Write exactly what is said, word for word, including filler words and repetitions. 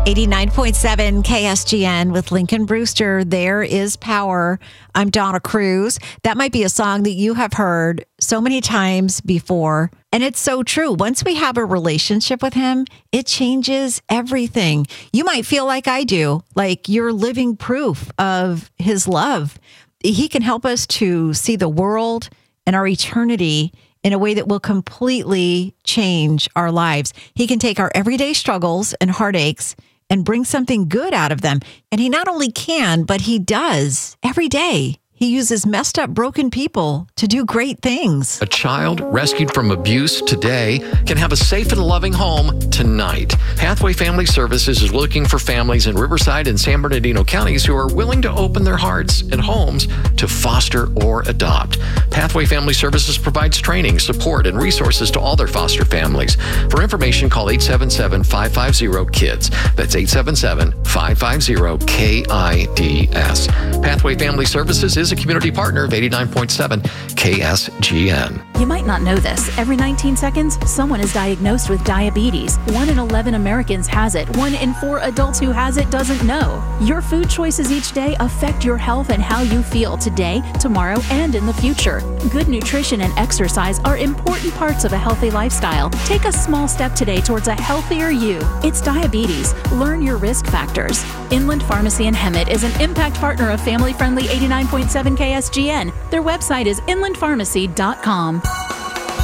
eighty-nine point seven K S G N with Lincoln Brewster. There is power. I'm Donna Cruz. That might be a song that you have heard so many times before. And it's so true. Once we have a relationship with him, it changes everything. You might feel like I do, like you're living proof of his love. He can help us to see the world and our eternity in a way that will completely change our lives. He can take our everyday struggles and heartaches and bring something good out of them. And he not only can, but he does every day. He uses messed up, broken people to do great things. A child rescued from abuse today can have a safe and loving home tonight. Pathway Family Services is looking for families in Riverside and San Bernardino counties who are willing to open their hearts and homes to foster or adopt. Pathway Family Services provides training, support, and resources to all their foster families. For information, call eight seven seven, five five zero, K I D S. That's eight seven seven, five five zero, K I D S. Pathway Family Services is a community partner of eighty-nine point seven K S G N. You might not know this. Every nineteen seconds, someone is diagnosed with diabetes. One in eleven Americans has it. One in four adults who has it doesn't know. Your food choices each day affect your health and how you feel today, tomorrow, and in the future. Good nutrition and exercise are important parts of a healthy lifestyle. Take a small step today towards a healthier you. It's diabetes. Learn your risk factors. Inland Pharmacy in Hemet is an impact partner of family-friendly eighty-nine point seven K S G N. Their website is inland pharmacy dot com.